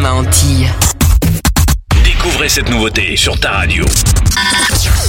à Antilles. Découvrez cette nouveauté sur ta radio.